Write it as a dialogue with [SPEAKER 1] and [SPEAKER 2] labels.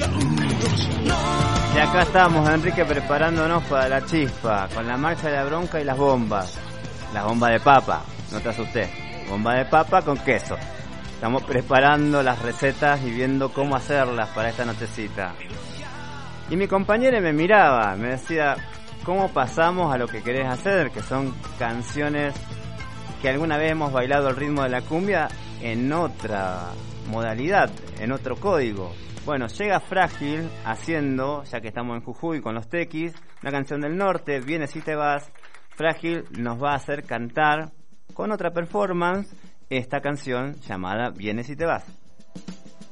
[SPEAKER 1] Y acá estamos, Enrique, preparándonos para la chispa, con la marcha de la bronca y las bombas. Las bombas de papa, no te asustes. Bomba de papa con queso. Estamos preparando las recetas y viendo cómo hacerlas para esta nochecita. Y mi compañera me miraba, me decía, ¿cómo pasamos a lo que querés hacer? Que son canciones que alguna vez hemos bailado al ritmo de la cumbia en otra modalidad, en otro código. Bueno, llega Frágil haciendo, ya que estamos en Jujuy con los tequis, una canción del norte, Vienes si te vas. Frágil nos va a hacer cantar con otra performance esta canción llamada Vienes si te vas.